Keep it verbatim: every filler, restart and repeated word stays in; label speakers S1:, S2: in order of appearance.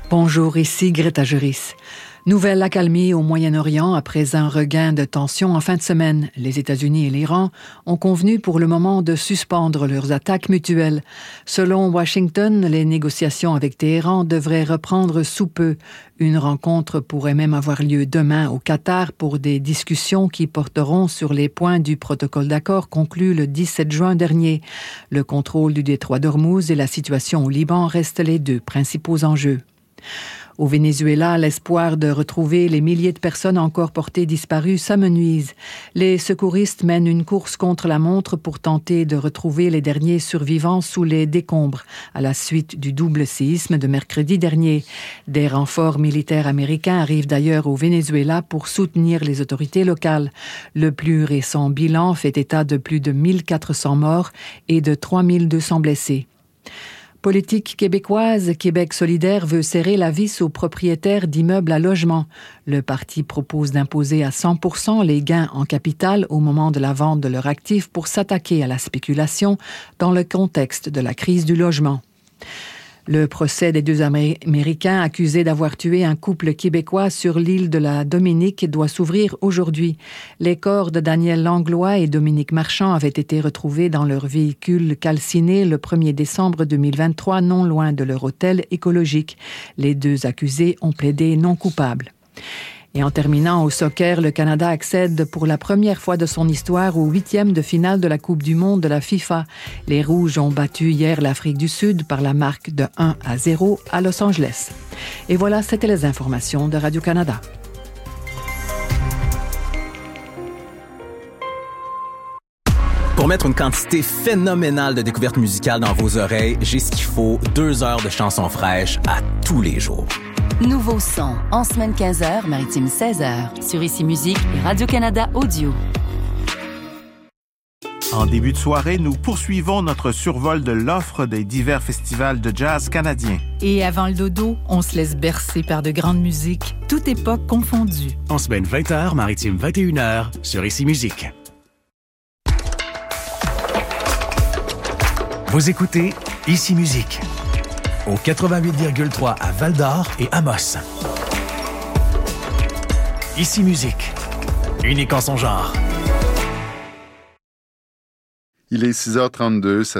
S1: Bonjour, ici Greta Juris. Nouvelle accalmie au Moyen-Orient après un regain de tension en fin de semaine. Les États-Unis et l'Iran ont convenu pour le moment de suspendre leurs attaques mutuelles. Selon Washington, les négociations avec Téhéran devraient reprendre sous peu. Une rencontre pourrait même avoir lieu demain au Qatar pour des discussions qui porteront sur les points du protocole d'accord conclu le dix-sept juin dernier. Le contrôle du détroit d'Ormuz et la situation au Liban restent les deux principaux enjeux. Au Venezuela, l'espoir de retrouver les milliers de personnes encore portées disparues s'amenuise. Les secouristes mènent une course contre la montre pour tenter de retrouver les derniers survivants sous les décombres, à la suite du double séisme de mercredi dernier. Des renforts militaires américains arrivent d'ailleurs au Venezuela pour soutenir les autorités locales. Le plus récent bilan fait état de plus de mille quatre cents morts et de trois mille deux cents blessés. Politique québécoise, Québec solidaire veut serrer la vis aux propriétaires d'immeubles à logement. Le parti propose d'imposer à cent pour cent les gains en capital au moment de la vente de leurs actifs pour s'attaquer à la spéculation dans le contexte de la crise du logement. Le procès des deux Américains accusés d'avoir tué un couple québécois sur l'île de la Dominique doit s'ouvrir aujourd'hui. Les corps de Daniel Langlois et Dominique Marchand avaient été retrouvés dans leur véhicule calciné le premier décembre deux mille vingt-trois, non loin de leur hôtel écologique. Les deux accusés ont plaidé non coupables. Et en terminant au soccer, le Canada accède pour la première fois de son histoire au huitième de finale de la Coupe du monde de la FIFA. Les Rouges ont battu hier l'Afrique du Sud par la marque de un à zéro à Los Angeles. Et voilà, c'était les informations de Radio-Canada.
S2: Pour mettre une quantité phénoménale de découvertes musicales dans vos oreilles, j'ai ce qu'il faut, deux heures de chansons fraîches à tous les jours.
S3: Nouveau son, en semaine quinze heures, maritime seize heures, sur Ici Musique et Radio-Canada Audio.
S4: En début de soirée, nous poursuivons notre survol de l'offre des divers festivals de jazz canadiens.
S5: Et avant le dodo, on se laisse bercer par de grandes musiques, toute époque confondue.
S6: En semaine vingt heures, maritime vingt et une heures, sur Ici Musique. Vous écoutez Ici Musique au quatre-vingt-huit virgule trois à Val-d'Or et Amos. Ici Musique, unique en son genre.
S7: Il est six heures trente-deux.